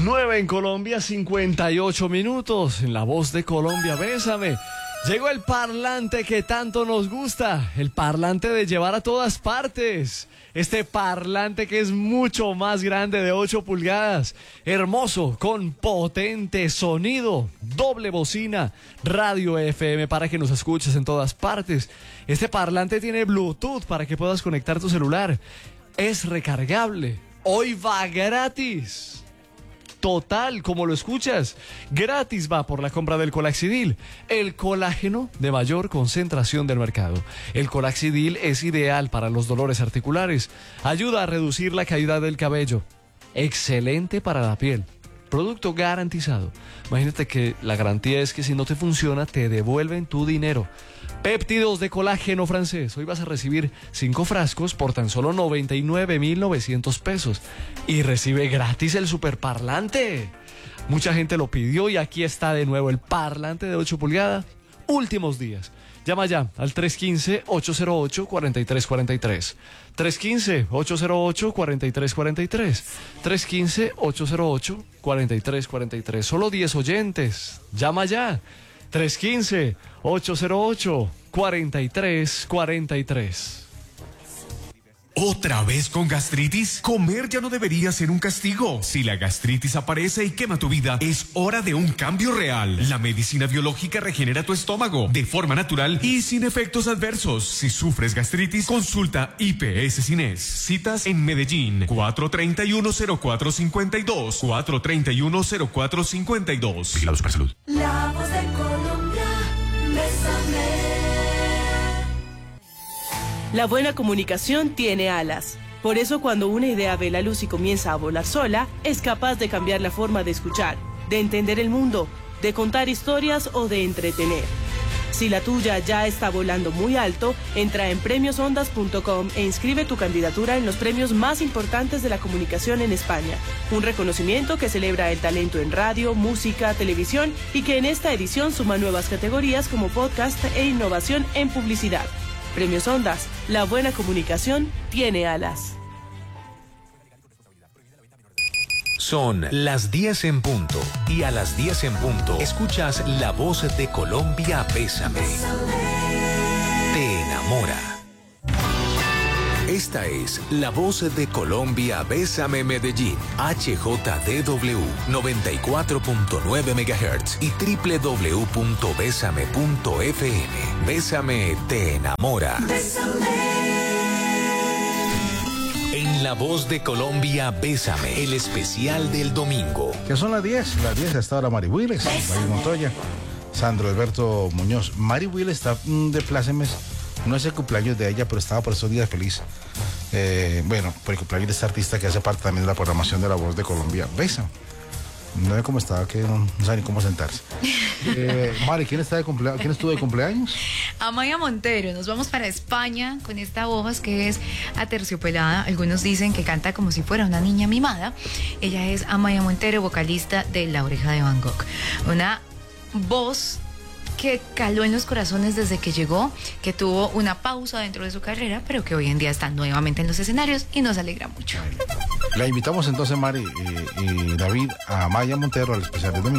9 en Colombia, 58 minutos. En La Voz de Colombia, bésame. Llegó el parlante que tanto nos gusta, el parlante de llevar a todas partes. Este parlante que es mucho más grande, de 8 pulgadas, hermoso, con potente sonido, doble bocina, radio FM para que nos escuches en todas partes. Este parlante tiene Bluetooth para que puedas conectar tu celular. Es recargable. Hoy va gratis. Total, como lo escuchas, gratis va por la compra del Colaxidil, el colágeno de mayor concentración del mercado. El Colaxidil es ideal para los dolores articulares, ayuda a reducir la caída del cabello, excelente para la piel, producto garantizado. Imagínate que la garantía es que si no te funciona, te devuelven tu dinero. Péptidos de colágeno francés. Hoy vas a recibir 5 frascos por tan solo 99.900 pesos. Y recibe gratis el superparlante. Mucha gente lo pidió y aquí está de nuevo el parlante de 8 pulgadas. Últimos días. Llama ya al 315-808-4343. 315-808-4343. 315-808-4343. Solo 10 oyentes. Llama ya. 315-808-4343. ¿Otra vez con gastritis? Comer ya no debería ser un castigo. Si la gastritis aparece y quema tu vida, es hora de un cambio real. La medicina biológica regenera tu estómago de forma natural y sin efectos adversos. Si sufres gastritis, consulta IPS Cines. Citas en Medellín, 431-0452. 431-0452. Vigilados para salud. La Voz de Colombia, bésame. La buena comunicación tiene alas. Por eso cuando una idea ve la luz y comienza a volar sola, es capaz de cambiar la forma de escuchar, de entender el mundo, de contar historias o de entretener. Si la tuya ya está volando muy alto, entra en premiosondas.com e inscribe tu candidatura en los premios más importantes de la comunicación en España. Un reconocimiento que celebra el talento en radio, música, televisión y que en esta edición suma nuevas categorías como podcast e innovación en publicidad. Premios Ondas, la buena comunicación tiene alas. Son las 10 en punto y a las 10 en punto escuchas La Voz de Colombia, bésame. Te enamora. Esta es La Voz de Colombia, bésame Medellín, HJDW 94.9 MHz y www.besame.fm. Bésame te enamora. En La Voz de Colombia, bésame, el especial del domingo. Que son las 10 hasta ahora Mari Willes, Mari Montoya, Sandro Alberto Muñoz. Mari Willes está de plácemes. No es el cumpleaños de ella, pero estaba por esos días feliz. Bueno, por el cumpleaños de esta artista que hace parte también de la programación de La Voz de Colombia. Besa. No ve cómo estaba, que no sabe ni cómo sentarse. Mari, ¿quién estuvo de cumpleaños? Amaya Montero. Nos vamos para España con esta voz que es aterciopelada. Algunos dicen que canta como si fuera una niña mimada. Ella es Amaya Montero, vocalista de La Oreja de Van Gogh. Una voz que caló en los corazones desde que llegó, que tuvo una pausa dentro de su carrera, pero que hoy en día está nuevamente en los escenarios y nos alegra mucho. La invitamos entonces, Mari y David, a Amaya Montero al especial del domingo.